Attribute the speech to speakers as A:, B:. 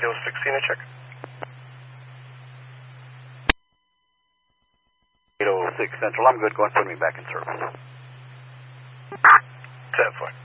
A: 806, Cena check.
B: 806 Central, I'm good. Go and put me back in service.
A: 10-4.